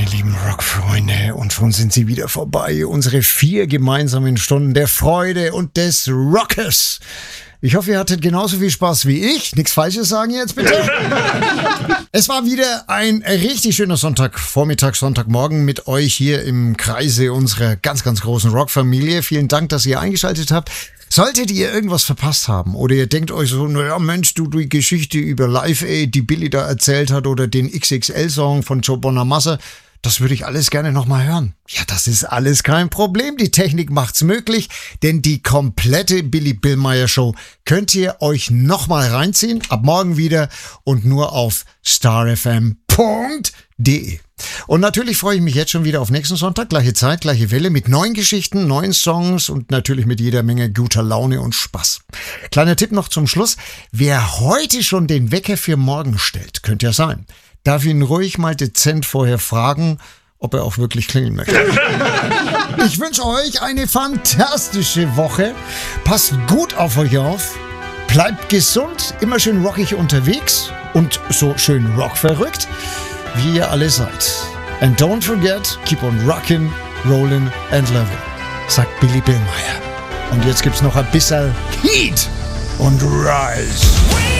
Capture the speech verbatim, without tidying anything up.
lieben Rockfreunde, und schon sind sie wieder vorbei. Unsere vier gemeinsamen Stunden der Freude und des Rockes. Ich hoffe, ihr hattet genauso viel Spaß wie ich. Nichts Falsches sagen jetzt bitte. Es war wieder ein richtig schöner Sonntagvormittag, Sonntagmorgen mit euch hier im Kreise unserer ganz, ganz großen Rockfamilie. Vielen Dank, dass ihr eingeschaltet habt. Solltet ihr irgendwas verpasst haben oder ihr denkt euch so, naja Mensch, du, die Geschichte über Live Aid, die Billy da erzählt hat, oder den X X L-Song von Joe Bonamassa, das würde ich alles gerne nochmal hören. Ja, das ist alles kein Problem. Die Technik macht's möglich, denn die komplette Billy Billmeyer Show könnt ihr euch nochmal reinziehen. Ab morgen wieder und nur auf star f m punkt d e. Und natürlich freue ich mich jetzt schon wieder auf nächsten Sonntag. Gleiche Zeit, gleiche Welle mit neuen Geschichten, neuen Songs und natürlich mit jeder Menge guter Laune und Spaß. Kleiner Tipp noch zum Schluss. Wer heute schon den Wecker für morgen stellt, könnte ja sein, darf ihn ruhig mal dezent vorher fragen, ob er auch wirklich klingeln möchte. Ich wünsche euch eine fantastische Woche. Passt gut auf euch auf. Bleibt gesund, immer schön rockig unterwegs und so schön rockverrückt, wie ihr alle seid. And don't forget, keep on rockin', rollin' and lovin', sagt Billy Billmeyer. Und jetzt gibt's noch ein bisschen Heat und Rise.